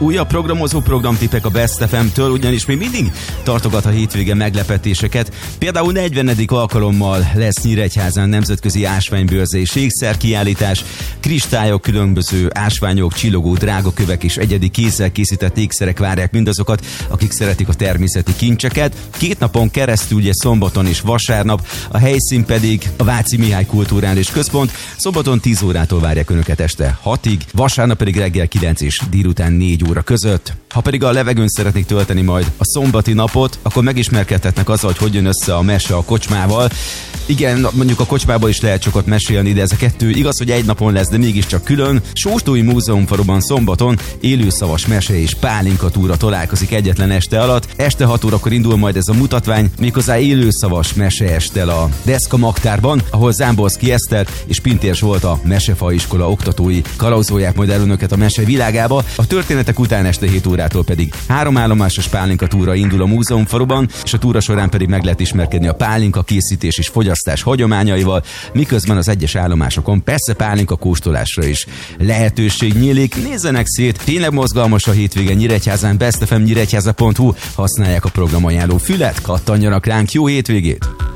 Újabb programozó programtippek a Best FM-től, ugyanis még mindig tartogat a hétvége meglepetéseket. Például 40. alkalommal lesz Nyíregyházán nemzetközi ásványbőrze és ékszerkiállítás. Kristályok, különböző ásványok, csillogó drágakövek és egyedi kézzel készített ékszerek várják mindazokat, akik szeretik a természeti kincseket. 2 napon keresztül, ugye szombaton és vasárnap, a helyszín pedig a Váci Mihály Kulturális Központ. Szombaton 10 órától várják önöket este 6-ig, vasárnap pedig reggel 9 és délután 4 óra között. Ha pedig a levegőn szeretnék tölteni majd a szombati napot, akkor megismerkedhetnek azzal, hogy jön össze a mese a kocsmával. Igen, mondjuk a kocsmából is lehet sokat mesélni, de ez a kettő igaz, hogy egy napon lesz, de mégiscsak külön. Sóstói Múzeumfaluban szombaton élőszavas mese és pálinka túra találkozik egyetlen este alatt. Este 6 órakor indul majd ez a mutatvány, méghozzá élőszavas meseestel a Deszka Magtárban, ahol Zámborszky Eszter és Pintér Zsolt, a Mesefaiskola oktatói kalauzolják majd el önöket a mese világába. A történetek után este 7 órától pedig 3 állomásos pálinka túra indul a Múzeumfaluban, és a túra során pedig meg lehet ismerkedni a pálinka készítés és fogyasztás hagyományaival, miközben az egyes állomásokon persze pálinka kóstolásra is lehetőség nyílik. Nézzenek szét, tényleg mozgalmas a hétvége Nyíregyházán, bestfmnyíregyháza.hu, használják a programajánló fület, kattanjanak ránk, jó hétvégét!